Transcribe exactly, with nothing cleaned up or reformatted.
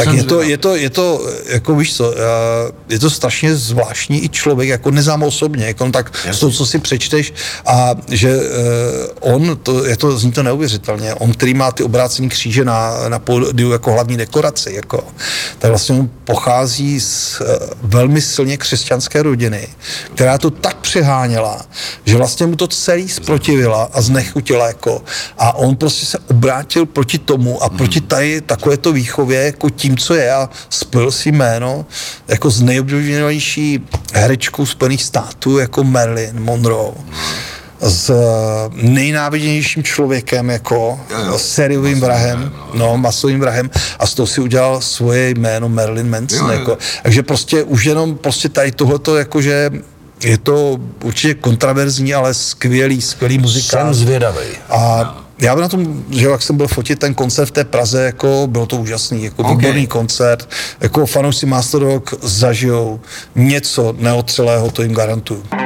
tak je to, je to, je to, jako víš co, je to strašně zvláštní i člověk, jako neznám osobně, jako tak z toho, co si přečteš a že on, to, je to, zní to neuvěřitelně, on, který má ty obrácený kříže na, na pódiu jako hlavní dekoraci, jako, tak vlastně on pochází z velmi silně křesťanské rodiny, která to tak přeháněla, že vlastně mu to celý zprotivila a znechutila, jako, a on prostě se obrátil proti tomu a proti tady takovéto výchově, jako tím, co je, a spojil si jméno jako z nejoblíbenější herečkou Spojených států, jako Marilyn Monroe, s nejnáviděnějším člověkem, jako sériovým vrahem, no, masovým vrahem, a z toho si udělal svoje jméno Marilyn Manson, jako. Takže prostě už jenom prostě tady tohleto, jakože je to určitě kontraverzní, ale skvělý, skvělý muzikant. Jsem zvědavý. A já bych na tom, že jak jsem byl fotit ten koncert v té Praze, jako bylo to úžasný, jako okay. Výborný koncert, jako fanoušci Mastodog zažijou něco neotřelého, to jim garantuju.